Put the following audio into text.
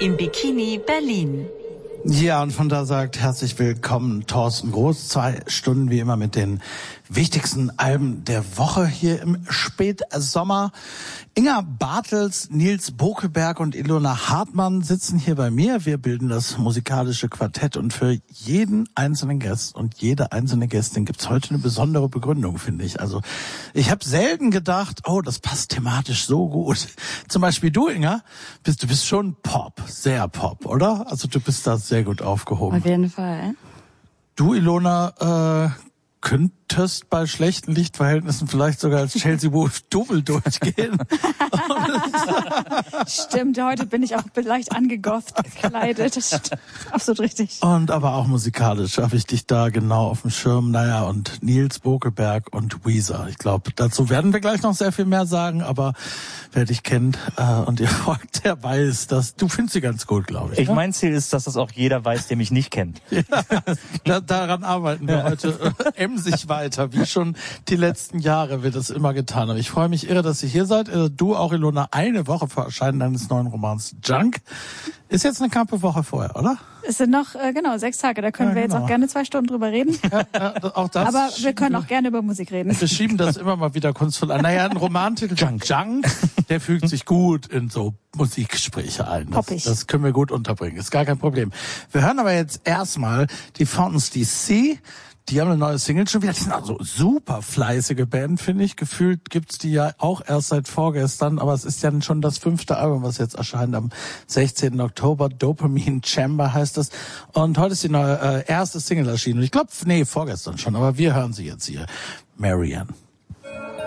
im Bikini Berlin. Ja, und von da sagt herzlich willkommen Thorsten Groß. 2 Stunden wie immer mit den wichtigsten Alben der Woche hier im Spätsommer. Inga Bartels, Nils Bokelberg und Ilona Hartmann sitzen hier bei mir. Wir bilden das musikalische Quartett und für jeden einzelnen Gast und jede einzelne Gästin gibt's heute eine besondere Begründung, finde ich. Also ich habe selten gedacht, oh, das passt thematisch so gut. Zum Beispiel du, Inga, du bist schon Pop, sehr Pop, oder? Also du bist da sehr gut aufgehoben. Auf jeden Fall. Du, Ilona, könntest bei schlechten Lichtverhältnissen vielleicht sogar als Chelsea Wolfe Double durchgehen. Stimmt, heute bin ich auch leicht angegotht gekleidet. Das ist absolut richtig. Und aber auch musikalisch habe ich dich da genau auf dem Schirm. Naja, und Nils Bokelberg und Weezer. Ich glaube, dazu werden wir gleich noch sehr viel mehr sagen, aber wer dich kennt und ihr folgt, der weiß, dass du findest sie ganz gut, glaube ich. Mein Ziel ist, dass das auch jeder weiß, der mich nicht kennt. Ja, daran arbeiten wir heute emsig weiter, wie schon die letzten Jahre wir das immer getan haben. Ich freue mich irre, dass ihr hier seid. Du auch, Ilona, eine Woche vor Erscheinen deines neuen Romans Junk. Ist jetzt eine knappe Woche vorher, oder? Es sind noch, 6 Tage. Da können wir jetzt auch gerne 2 Stunden drüber reden. Auch das. Aber wir können auch gerne über Musik reden. Wir schieben das immer mal wieder kunstvoll an. Naja, ein Romantitel, Junk, der fügt sich gut in so Musikgespräche ein. Das können wir gut unterbringen. Ist gar kein Problem. Wir hören aber jetzt erstmal die Fountains DC. Die haben eine neue Single schon wieder. Die sind also super fleißige Band, finde ich. Gefühlt gibt's die ja auch erst seit vorgestern, aber es ist ja schon das 5. Album, was jetzt erscheint am 16. Oktober. Dopamine Chamber heißt das. Und heute ist die neue erste Single erschienen. Und ich glaube, vorgestern schon, aber wir hören sie jetzt hier. Marianne.